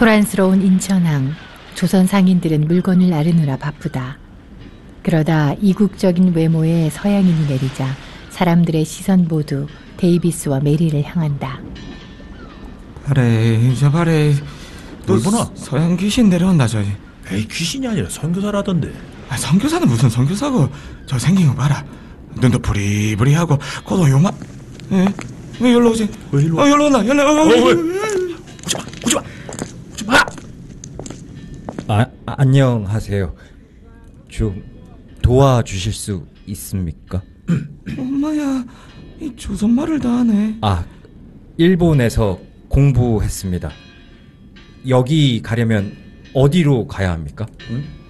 소란스러운 인천항. 조선 상인들은 물건을 나르느라 바쁘다. 그러다 이국적인 외모의 서양인이 내리자 사람들의 시선 모두 데이비스와 메리를 향한다. 바래, 저 바래. 뭘 보나? 서양 귀신 내려온다 저기. 에이, 귀신이 아니라 선교사라던데. 선교사는 무슨 선교사고. 저 생긴 거 봐라. 눈도 부리부리하고 코도 요만. 왜 일로 오지? 왜 일로 와? 일로 오나? 왜? 오지마. 안녕하세요. 좀 도와주실 수 있습니까? 엄마야, 이 조선말을 다 하네. 일본에서 공부했습니다. 여기 가려면 어디로 가야 합니까? 응?